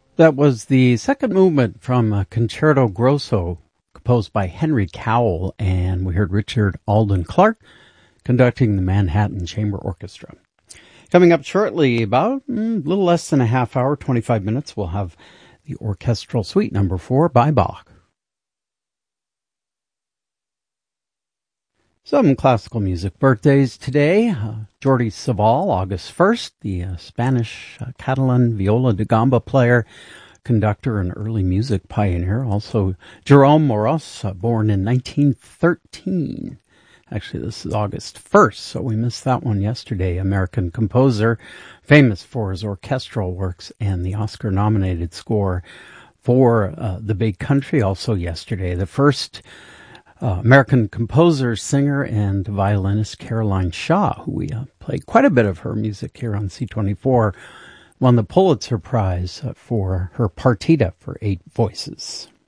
That was the second movement from a Concerto Grosso composed by Henry Cowell, and we heard Richard Alden Clark conducting the Manhattan Chamber Orchestra. Coming up shortly, about a little less than a half hour, 25 minutes, we'll have the Orchestral Suite No. 4 by Bach. Some classical music birthdays today. Jordi Savall, August 1st, the Spanish Catalan viola da gamba player, conductor, and early music pioneer. Also, Jerome Moros, born in 1913. Actually, this is August 1st, so we missed that one yesterday. American composer, famous for his orchestral works and the Oscar-nominated score for The Big Country, also yesterday. The first American composer, singer, and violinist Caroline Shaw, who we played quite a bit of her music here on C24, won the Pulitzer Prize for her partita for 8 voices.